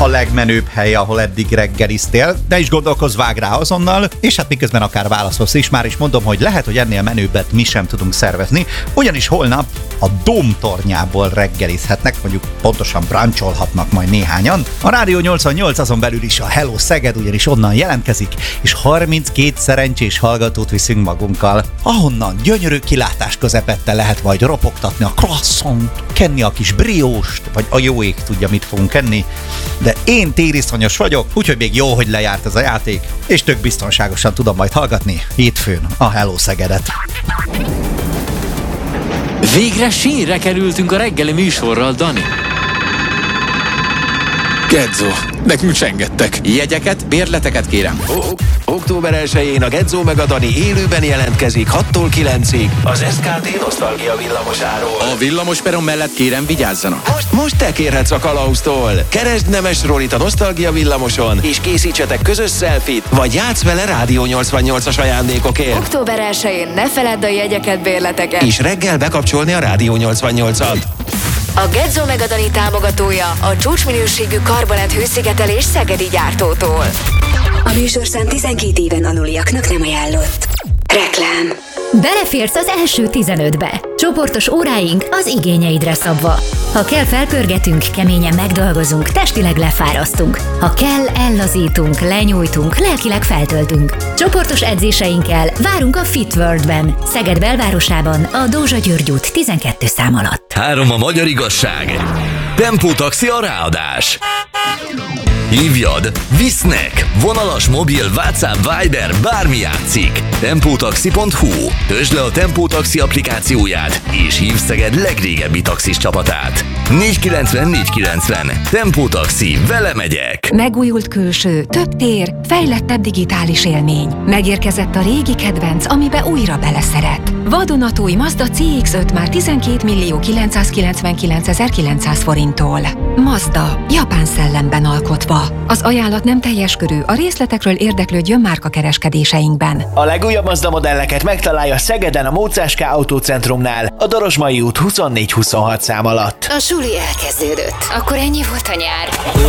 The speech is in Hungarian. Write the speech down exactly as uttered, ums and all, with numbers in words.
a legmenőbb hely, ahol eddig reggeliztél. Ne is gondolkozz, vág rá azonnal, és hát miközben akár válaszolsz is, már is mondom, hogy lehet, hogy ennél menőbbet mi sem tudunk szervezni, ugyanis holnap a Dóm tornyából reggelizhetnek, mondjuk pontosan brancsolhatnak majd néhányan. A Rádió nyolcvannyolc azon belül is a Hello Szeged, ugyanis onnan jelentkezik, és harminckét szerencsés hallgatót viszünk magunkkal, ahonnan gyönyörű kilátás közepette lehet majd ropogtatni a croissant, kenni a kis brióst, vagy a jó ég tudja, mit fogunk enni. De én tériszonyos vagyok, úgyhogy még jó, hogy lejárt ez a játék, és tök biztonságosan tudom majd hallgatni hétfőn a Hello Szegedet. Végre sínre kerültünk a reggeli műsorral, Dani. Gedzó, nekünk csengettek. Jegyeket, bérleteket kérem. O- október elsején a Gedzó meg a Dani élőben jelentkezik hattól kilencig az es ká té Nosztalgia villamosáról. A villamosperon mellett kérem vigyázzanak. Most, most te kérhetsz a kalauztól. Keresd Nemes Rolit a Nosztalgia villamoson, és készítsetek közös szelfit, vagy játsz vele Rádió nyolcvannyolcas ajándékokért. október elsején ne feledd a jegyeket, bérleteket. És reggel bekapcsolni a Rádió nyolcvannyolcat. A Gedzó meg a Dani támogatója a csúcsminőségű karbonát hőszigetelés szegedi gyártótól. A műsorszám tizenkét éven aluliaknak nem ajánlott. Reklám. Beleférsz az első tizenötbe. Csoportos óráink az igényeidre szabva. Ha kell, felpörgetünk, keményen megdolgozunk, testileg lefárasztunk. Ha kell, ellazítunk, lenyújtunk, lelkileg feltöltünk. Csoportos edzéseinkkel várunk a Fit Worldben, Szeged belvárosában, a Dózsa György út tizenkettő szám alatt. Három a magyar igazság. Tempótaxi a ráadás. Hívjad, visznek! Vonalas, mobil, WhatsApp, Viber, bármi játszik. Tempótaxi pont hu. Töltsd le a Tempótaxi applikációját, és hívd Szeged legrégebbi taxis csapatát. négy kilencven négy kilencven. Tempótaxi, vele megyek! Megújult külső, több tér, fejlettebb digitális élmény. Megérkezett a régi kedvenc, amibe újra beleszeret. Vadonatúj Mazda cé iksz öt már tizenkét millió kilencszázkilencvenkilencezer-kilencszáz forinttól. Mazda, japán szellemben alkotva. Az ajánlat nem teljes körű, a részletekről érdeklődjön márkakereskedéseinkben. A legújabb Mazda modelleket megtalálja Szegeden a Mócás K Autócentrumnál, a Dorosmai út huszonnégy huszonhat szám alatt. A suli elkezdődött. Akkor ennyi volt a nyár.